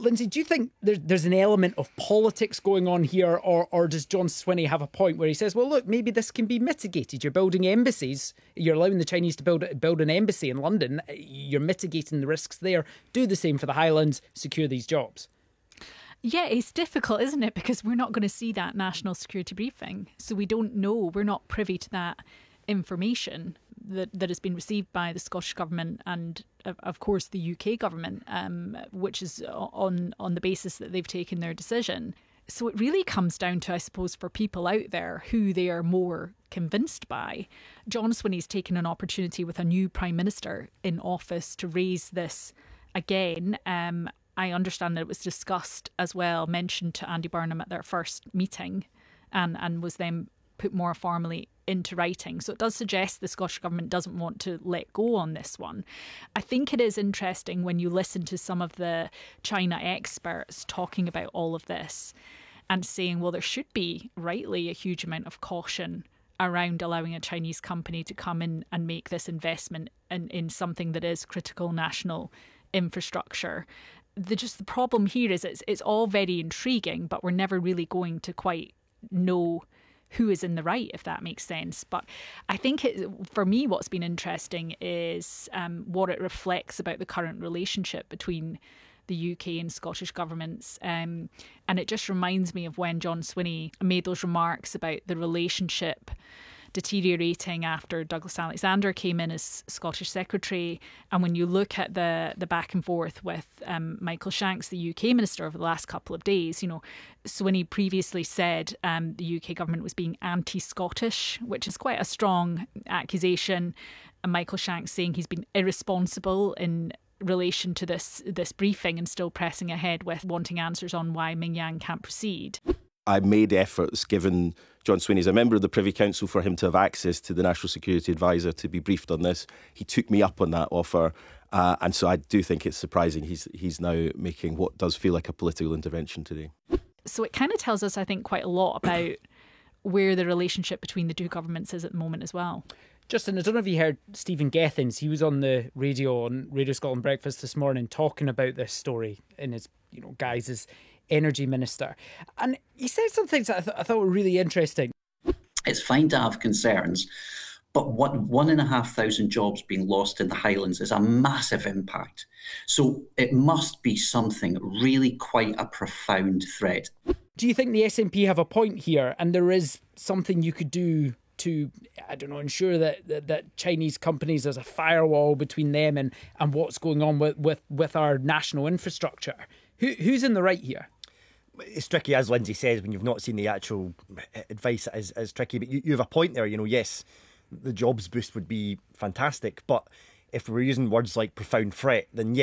Lindsay, do you think there's an element of politics going on here, or does John Swinney have a point where he says, well, look, maybe this can be mitigated? You're building embassies. You're allowing the Chinese to build an embassy in London. You're mitigating the risks there. Do the same for the Highlands. Secure these jobs. Yeah, it's difficult, isn't it? Because we're not going to see that national security briefing. So we don't know. We're not privy to that information that has been received by the Scottish Government and, of course, the UK Government, which is on the basis that they've taken their decision. So it really comes down to, I suppose, for people out there who they are more convinced by. John Swinney's taken an opportunity with a new Prime Minister in office to raise this again. I understand that it was discussed as well, mentioned to Andy Burnham at their first meeting and was then put more formally into writing. So it does suggest the Scottish Government doesn't want to let go on this one. I think it is interesting when you listen to some of the China experts talking about all of this and saying, well, there should be rightly a huge amount of caution around allowing a Chinese company to come in and make this investment in something that is critical national infrastructure. The problem here is it's all very intriguing, but we're never really going to quite know who is in the right, if that makes sense. But I think for me, what's been interesting is what it reflects about the current relationship between the UK and Scottish governments. And it just reminds me of when John Swinney made those remarks about the relationship deteriorating after Douglas Alexander came in as Scottish Secretary. And when you look at the back and forth with Michael Shanks, the UK Minister, over the last couple of days, Swinney previously said the UK government was being anti-Scottish, which is quite a strong accusation. And Michael Shanks saying he's been irresponsible in relation to this briefing and still pressing ahead with wanting answers on why Mingyang can't proceed. I made efforts, given John Swinney is a member of the Privy Council, for him to have access to the National Security Advisor to be briefed on this. He took me up on that offer. And so I do think it's surprising he's now making what does feel like a political intervention today. So it kind of tells us, I think, quite a lot about where the relationship between the two governments is at the moment as well. Justin, I don't know if you heard Stephen Gethins. He was on the radio on Radio Scotland Breakfast this morning talking about this story in his guise as Energy Minister. And he said some things that I thought were really interesting. It's fine to have concerns, but 1,500 jobs being lost in the Highlands is a massive impact. So it must be something really quite a profound threat. Do you think the SNP have a point here, and there is something you could do to, ensure that Chinese companies, there's a firewall between them and what's going on with our national infrastructure? Who's in the right here? It's tricky, as Lindsay says, when you've not seen the actual advice. It's tricky, but you have a point there. Yes, the jobs boost would be fantastic, but if we're using words like profound threat, then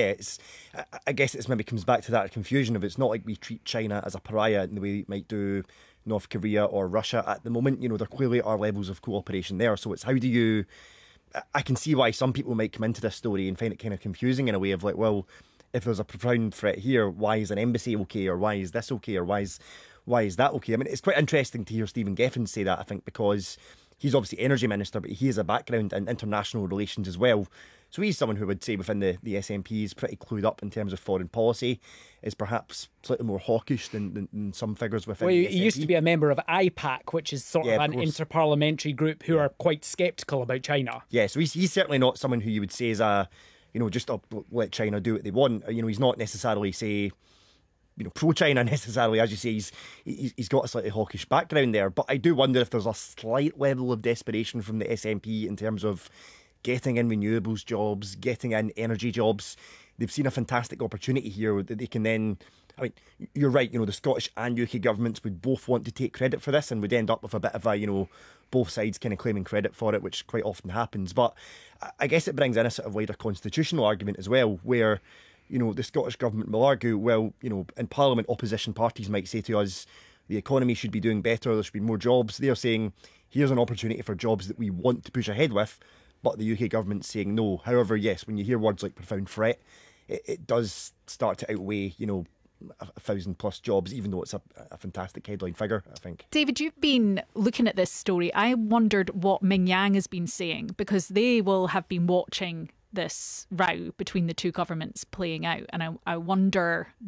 I guess it's maybe comes back to that confusion of it's not like we treat China as a pariah in the way we might do North Korea or Russia at the moment. There clearly are levels of cooperation there. So it's how do you... I can see why some people might come into this story and find it kind of confusing in a way of like, well, if there's a profound threat here, why is an embassy okay, or why is this okay, or why is that okay? I mean, it's quite interesting to hear Stephen Gethins say that, I think, because he's obviously Energy Minister, but he has a background in international relations as well. So he's someone who would say within the SNP is pretty clued up in terms of foreign policy, is perhaps slightly more hawkish than some figures within the SNP. He used to be a member of IPAC, which is sort of an interparliamentary group who are quite sceptical about China. Yeah, so he's certainly not someone who you would say is just let China do what they want. He's not necessarily, say, pro-China necessarily, as you say. He's got a slightly hawkish background there. But I do wonder if there's a slight level of desperation from the SNP in terms of getting in renewables jobs, getting in energy jobs. They've seen a fantastic opportunity here that they can then... I mean, you're right, the Scottish and UK governments would both want to take credit for this and would end up with a bit of a, both sides kind of claiming credit for it, which quite often happens. But I guess it brings in a sort of wider constitutional argument as well, where, the Scottish government will argue, well, in Parliament, opposition parties might say to us, the economy should be doing better, there should be more jobs. They're saying, here's an opportunity for jobs that we want to push ahead with, but the UK government's saying no. However, yes, when you hear words like profound threat, it does start to outweigh, 1,000+ jobs, even though it's a fantastic headline figure, I think. David, you've been looking at this story. I wondered what Mingyang has been saying, because they will have been watching this row between the two governments playing out. And I wonder